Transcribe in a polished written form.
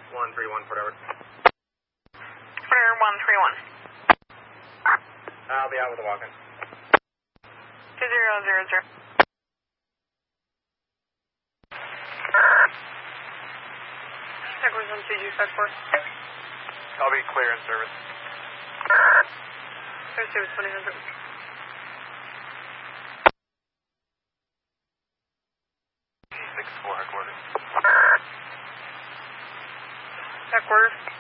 131, Port Edward. Clear 131. I'll be out with a walk-in. 2000. That goes on 2G54. I'll be clear in service. Clear service 2000. G64 headquarters. Headquarters.